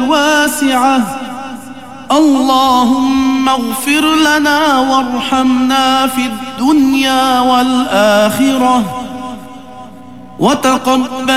الواسعة. اللهم اغفر لنا وارحمنا في الدنيا والآخرة، وتقبل